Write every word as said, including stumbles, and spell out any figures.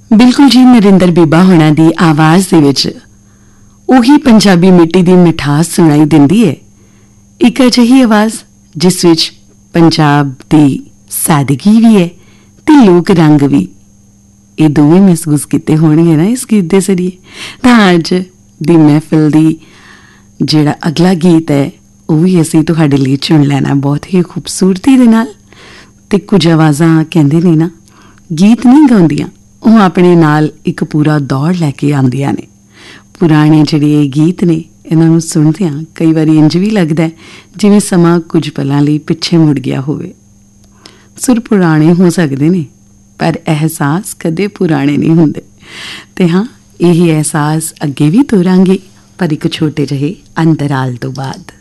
बिल्कुल जी, नरिंदर बीबा होना दी आवाज़ दे विच उही पंजाबी मिट्टी दी मिठास सुनाई दिंदी है। एक अजिही आवाज़ जिस विच पंजाब दी सादगी भी है ते लोक रंग भी, ये दोवें महसूस किते होणगे ना इस गीत दे जरिए। तां अज दी महफिल दी जेड़ा अगला गीत है वो भी असीं तुहाडे लई चुन लैना बहुत ही खूबसूरती दे नाल। ते कुछ आवाज़ां कहंदे ने ना, गीत नहीं गाउंदियां, ਉਹ ਆਪਣੇ ਨਾਲ ਇੱਕ ਪੂਰਾ ਦੌੜ ਲੈ ਕੇ ਆਉਂਦੀਆਂ ਨੇ। ਪੁਰਾਣੇ ਜਿਹੜੇ ਇਹ ਗੀਤ ਨੇ ਇਹਨਾਂ ਨੂੰ ਸੁਣਦਿਆਂ ਕਈ ਵਾਰੀ ਇੰਝ ਵੀ ਲੱਗਦਾ ਜਿਵੇਂ ਸਮਾਂ ਕੁਝ ਪਲਾਂ ਲਈ ਪਿੱਛੇ ਮੁੜ ਗਿਆ ਹੋਵੇ। ਸੁਰ ਪੁਰਾਣੇ ਹੋ ਸਕਦੇ ਨੇ ਪਰ ਅਹਿਸਾਸ ਕਦੇ ਪੁਰਾਣੇ ਨਹੀਂ ਹੁੰਦੇ। ਤੇ ਹਾਂ, ਇਹ ਅਹਿਸਾਸ ਅੱਗੇ ਵੀ ਤੋਰਾਂਗੇ ਪਰ ਇੱਕ ਛੋਟੇ ਜਿਹੇ ਅੰਤਰਾਲ ਤੋਂ ਬਾਅਦ।